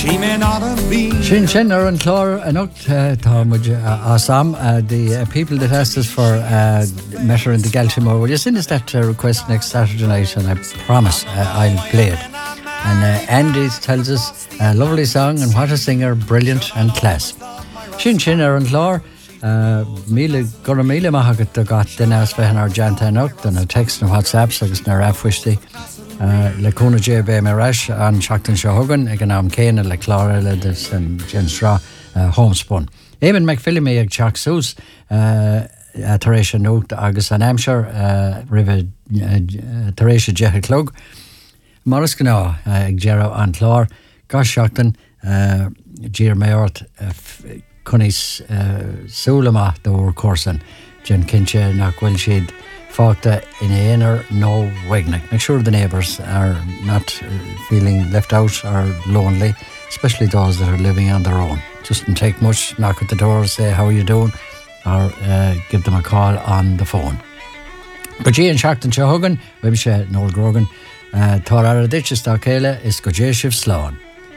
She may not have been. Shin ar an chlár anocht támuid Assam. The people that asked us for Measure in the Galtimore, will you send us that request next Saturday night, and I promise I'll play it. And Andy tells us a lovely song, and what a singer, brilliant and class. Shin ar an chlár. Míle maithagat do gat duine as bheith ar deanta anocht, and a text na WhatsApp agus na rafhuistí. Le cúna JB Marash an seachtain seo thugan ag an am céine le chlár eile san Jensrá homespun. Éimean McPhillimy ag teach sús tar éis an nócht agus an Amsir ribh tar éis a deithe clog. Maras gná ag dearú an chlár gas seachtain dír méort Cunis Sulama do Corson, Jen Kinche nach bhfuil siad fágta in éonar nó weignic. Make sure the neighbours are not feeling left out or lonely, especially those that are living on their own. Just don't take much, knock at the door, say how are you doing, or give them a call on the phone. But G and Shackton Shahogan, Webshe Noel Grogan, Tora Ditches Takele is Gojeshif Sloan.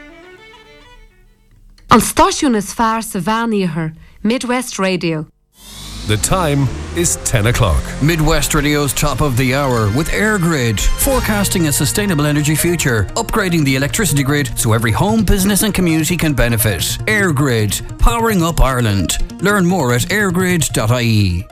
An stáisiún is fearr sa bheanaíochar, Midwest Radio. The time is 10 o'clock. Midwest Radio's top of the hour with AirGrid, forecasting a sustainable energy future, upgrading the electricity grid so every home, business and community can benefit. AirGrid, powering up Ireland. Learn more at airgrid.ie.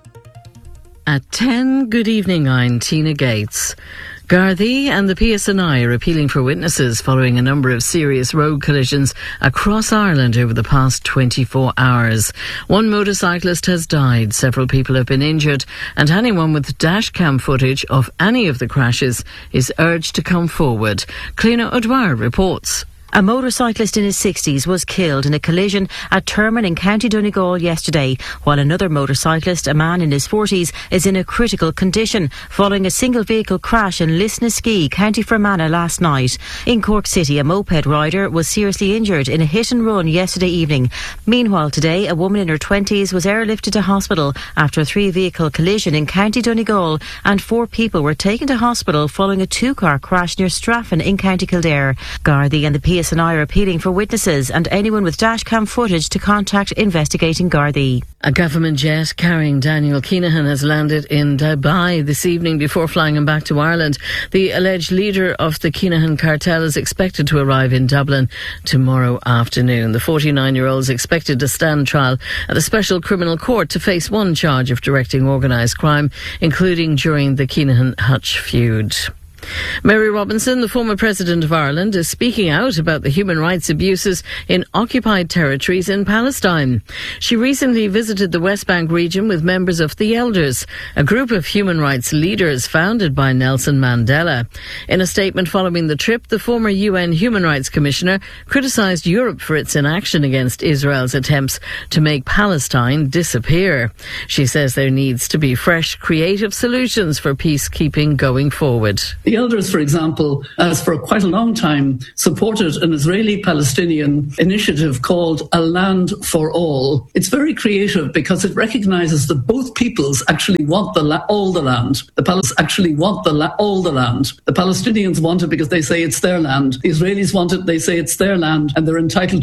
At 10, good evening, I'm Tina Gates. Gardaí and the PSNI are appealing for witnesses following a number of serious road collisions across Ireland over the past 24 hours. One motorcyclist has died, several people have been injured, and anyone with dashcam footage of any of the crashes is urged to come forward. Cliona O'Dwyer reports. A motorcyclist in his 60s was killed in a collision at Termon in County Donegal yesterday, while another motorcyclist, a man in his 40s, is in a critical condition following a single-vehicle crash in Lisnaskea, County Fermanagh last night. In Cork City, a moped rider was seriously injured in a hit-and-run yesterday evening. Meanwhile, today, a woman in her 20s was airlifted to hospital after a three-vehicle collision in County Donegal, and 4 people were taken to hospital following a 2-car crash near Straffan in County Kildare. Gardaí and the PSNI are appealing for witnesses and anyone with dashcam footage to contact investigating Gardaí. A government jet carrying Daniel Kinahan has landed in Dubai this evening before flying him back to Ireland. The alleged leader of the Kinahan cartel is expected to arrive in Dublin tomorrow afternoon. The 49-year-old is expected to stand trial at the Special Criminal Court to face one charge of directing organised crime, including during the Kinahan-Hutch feud. Mary Robinson, the former President of Ireland, is speaking out about the human rights abuses in occupied territories in Palestine. She recently visited the West Bank region with members of the Elders, a group of human rights leaders founded by Nelson Mandela. In a statement following the trip, the former UN Human Rights Commissioner criticised Europe for its inaction against Israel's attempts to make Palestine disappear. She says there needs to be fresh, creative solutions for peacekeeping going forward. The Elders, for example, has for quite a long time supported an Israeli-Palestinian initiative called A Land for All. It's very creative because it recognises that both peoples actually want all the land. The Palestinians actually want all the land. The Palestinians want it because they say it's their land. The Israelis want it, they say it's their land, and they're entitled